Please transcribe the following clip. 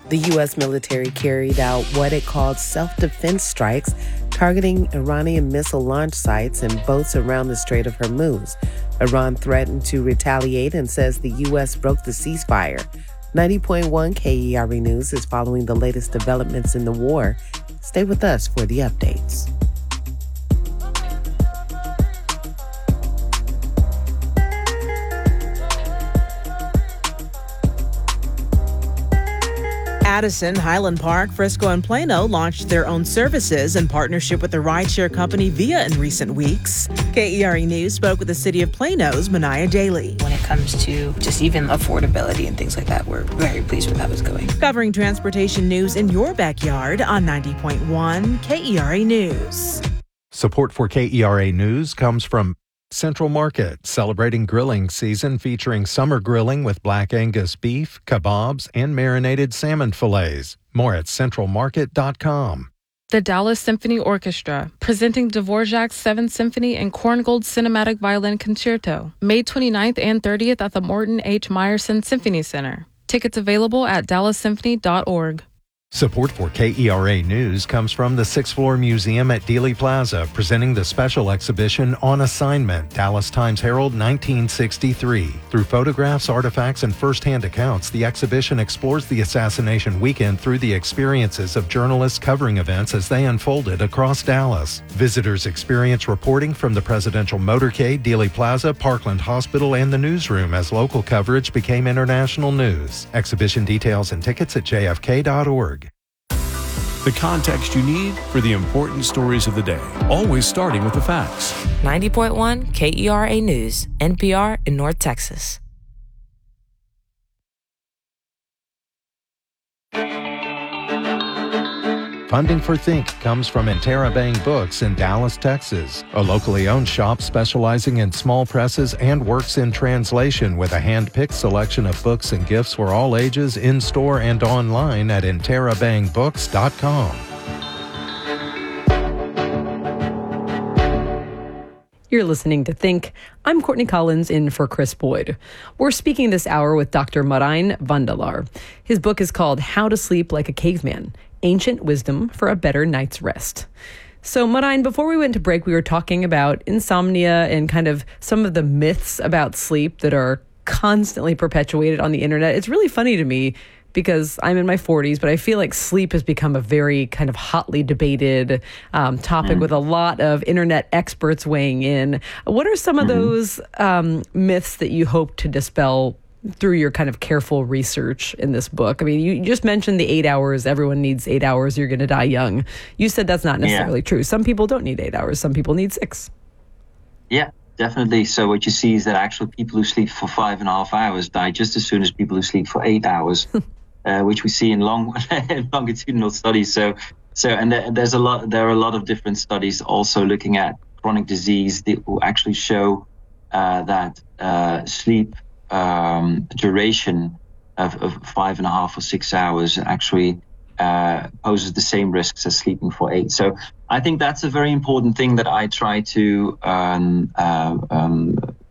The U.S. military carried out what it called self-defense strikes targeting Iranian missile launch sites and boats around the Strait of Hormuz. Iran threatened to retaliate and says the U.S. broke the ceasefire. 90.1 KERE News is following the latest developments in the war. Stay with us for the updates. Addison, Highland Park, Frisco, and Plano launched their own services in partnership with the rideshare company Via in recent weeks. KERE News spoke with the City of Plano's Mania Daly. When it comes to just even affordability and things like that, we're very pleased with how it's going. Covering transportation news in your backyard on 90.1 KERE News. Support for KERE News comes from Central Market, celebrating grilling season featuring summer grilling with Black Angus beef, kebabs, and marinated salmon fillets. More at centralmarket.com. The Dallas Symphony Orchestra, presenting Dvorak's 7th Symphony and Korngold Cinematic Violin Concerto, May 29th and 30th at the Morton H. Meyerson Symphony Center. Tickets available at dallassymphony.org. Support for KERE News comes from the 6th Floor Museum at Dealey Plaza, presenting the special exhibition On Assignment, Dallas Times-Herald 1963. Through photographs, artifacts, and first-hand accounts, the exhibition explores the assassination weekend through the experiences of journalists covering events as they unfolded across Dallas. Visitors experience reporting from the presidential motorcade, Dealey Plaza, Parkland Hospital, and the newsroom as local coverage became international news. Exhibition details and tickets at jfk.org. The context you need for the important stories of the day, always starting with the facts. 90.1 KERE News, NPR in North Texas. Funding for Think comes from Interabang Books in Dallas, Texas, a locally owned shop specializing in small presses and works in translation with a hand-picked selection of books and gifts for all ages in-store and online at interabangbooks.com. You're listening to Think. I'm Courtney Collins in for Chris Boyd. We're speaking this hour with Dr. Marijn Vandelar. His book is called How to Sleep Like a Caveman, Ancient Wisdom for a Better Night's Rest. So, Marijn, before we went to break, we were talking about insomnia and kind of some of the myths about sleep that are constantly perpetuated on the internet. It's really funny to me because I'm in my 40s, but I feel like sleep has become a very kind of hotly debated topic with a lot of internet experts weighing in. What are some of those myths that you hope to dispel through your kind of careful research in this book? I mean, you just mentioned the 8 hours. Everyone needs 8 hours. You're going to die young. You said that's not necessarily true. Some people don't need 8 hours. Some people need 6. Yeah, definitely. So what you see is that actually people who sleep for 5.5 hours die just as soon as people who sleep for 8 hours, which we see in longitudinal studies. There are a lot of different studies also looking at chronic disease that will actually show that sleep duration of 5.5 or 6 hours actually poses the same risks as sleeping for 8. So I think that's a very important thing that I try to